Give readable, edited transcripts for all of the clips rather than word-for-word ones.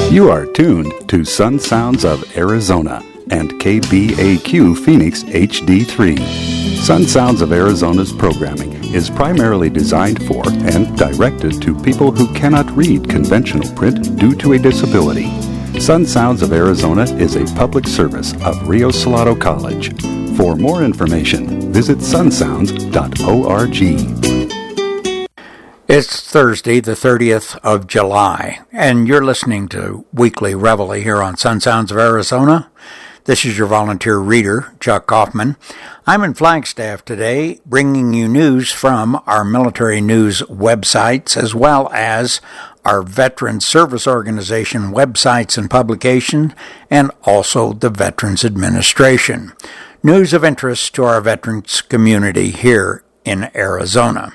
You are tuned to Sun Sounds of Arizona and KBAQ Phoenix HD3. Sun Sounds of Arizona's programming is primarily designed for and directed to people who cannot read conventional print due to a disability. Sun Sounds of Arizona is a public service of Rio Salado College. For more information, visit sunsounds.org. It's Thursday, the 30th of July, and you're listening to Weekly Reveille here on Sun Sounds of Arizona. This is your volunteer reader, Chuck Kaufman. I'm in Flagstaff today, bringing you news from our military news websites, as well as our Veterans Service Organization websites and publication, and also the Veterans Administration. News of interest to our veterans community here in Arizona.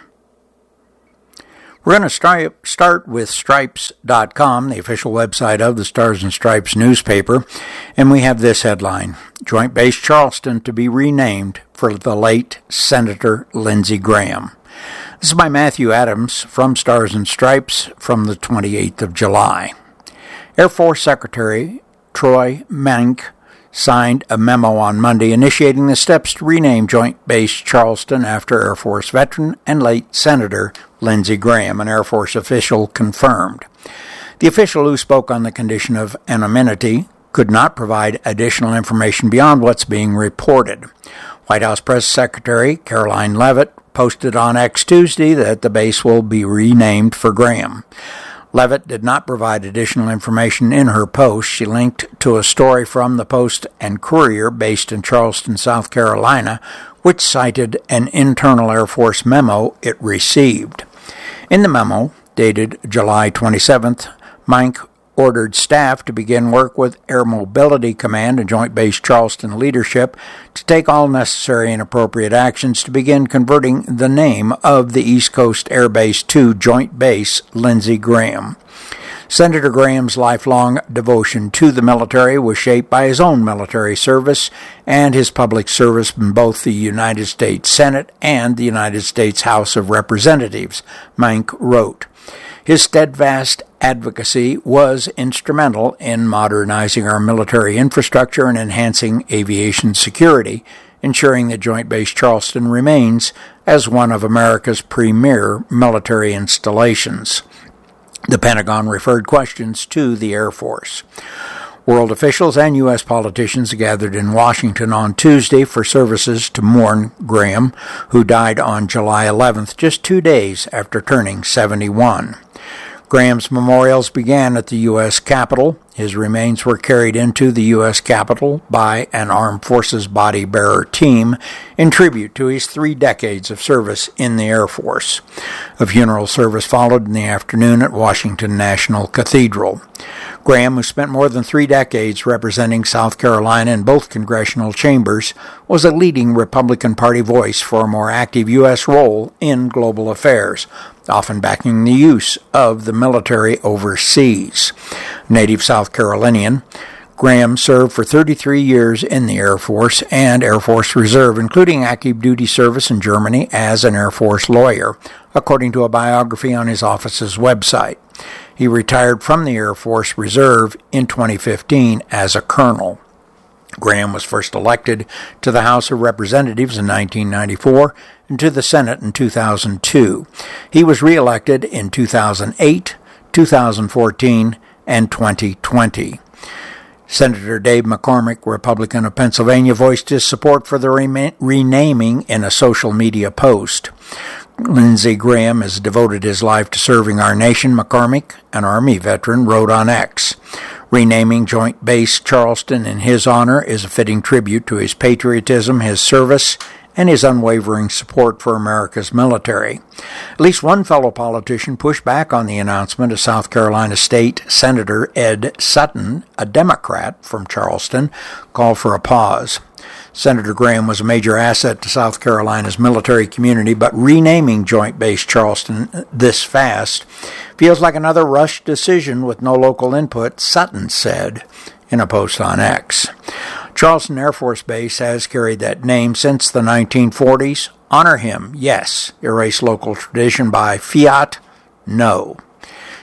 We're going to start with Stripes.com, the official website of the Stars and Stripes newspaper, and we have this headline: Joint Base Charleston to be renamed for the late Senator Lindsey Graham. This is by Matthew Adams from Stars and Stripes from the 28th of July. Air Force Secretary Troy Menck signed a memo on Monday initiating the steps to rename Joint Base Charleston after Air Force veteran and late Senator Lindsey Graham, an Air Force official confirmed. The official, who spoke on the condition of anonymity, could not provide additional information beyond what's being reported. White House Press Secretary Karoline Leavitt posted on X Tuesday that the base will be renamed for Graham. Leavitt did not provide additional information in her post. She linked to a story from the Post and Courier based in Charleston, South Carolina, which cited an internal Air Force memo it received. In the memo, dated July 27th, Menck ordered staff to begin work with Air Mobility Command and Joint Base Charleston leadership to take all necessary and appropriate actions to begin converting the name of the East Coast Air Base to Joint Base Lindsey Graham. Senator Graham's lifelong devotion to the military was shaped by his own military service and his public service in both the United States Senate and the United States House of Representatives, Menck wrote. His steadfast advocacy was instrumental in modernizing our military infrastructure and enhancing aviation security, ensuring that Joint Base Charleston remains as one of America's premier military installations. The Pentagon referred questions to the Air Force. World officials and U.S. politicians gathered in Washington on Tuesday for services to mourn Graham, who died on July 11th, just 2 days after turning 71. Graham's memorials began at the U.S. Capitol. His remains were carried into the U.S. Capitol by an Armed Forces body bearer team in tribute to his 3 decades of service in the Air Force. A funeral service followed in the afternoon at Washington National Cathedral. Graham, who spent more than 3 decades representing South Carolina in both congressional chambers, was a leading Republican Party voice for a more active U.S. role in global affairs, often backing the use of the military overseas. Native South Carolinian, Graham served for 33 years in the Air Force and Air Force Reserve, including active duty service in Germany as an Air Force lawyer, according to a biography on his office's website. He retired from the Air Force Reserve in 2015 as a colonel. Graham was first elected to the House of Representatives in 1994 and to the Senate in 2002. He was reelected in 2008, 2014, and 2020. Senator Dave McCormick, Republican of Pennsylvania, voiced his support for the renaming in a social media post. Lindsey Graham has devoted his life to serving our nation, McCormick, an Army veteran, wrote on X. Renaming Joint Base Charleston in his honor is a fitting tribute to his patriotism, his service, and his unwavering support for America's military. At least one fellow politician pushed back on the announcement of South Carolina State Senator Ed Sutton, a Democrat from Charleston, called for a pause. Senator Graham was a major asset to South Carolina's military community, but renaming Joint Base Charleston this fast feels like another rushed decision with no local input, Sutton said in a post on X. Charleston Air Force Base has carried that name since the 1940s. Honor him, yes. Erase local tradition by fiat, no.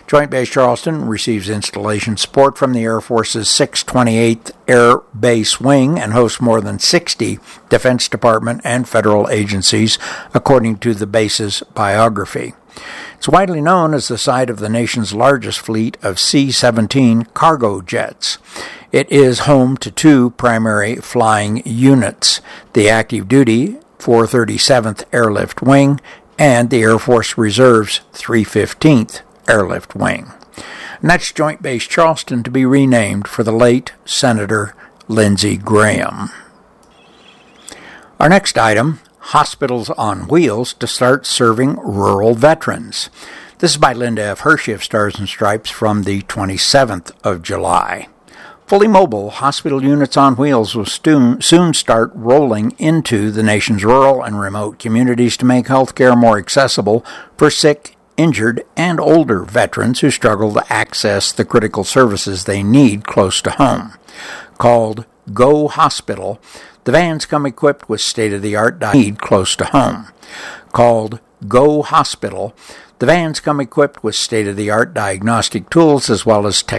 Joint Base Charleston receives installation support from the Air Force's 628th Air Base Wing and hosts more than 60 Defense Department and federal agencies, according to the base's biography. It's widely known as the site of the nation's largest fleet of C-17 cargo jets. It is home to two primary flying units, the active duty 437th Airlift Wing and the Air Force Reserve's 315th Airlift Wing. And that's Joint Base Charleston, to be renamed for the late Senator Lindsey Graham. Our next item, Hospitals on Wheels to start serving rural veterans. This is by Linda F. Hershey of Stars and Stripes from the 27th of July. Fully mobile hospital units on wheels will soon start rolling into the nation's rural and remote communities to make health care more accessible for sick, injured, and older veterans who struggle to access the critical services they need close to home. Called Go Hospital, the vans come equipped with state-of-the-art need close to home. Called Go Hospital, the vans come equipped with state-of-the-art diagnostic tools as well as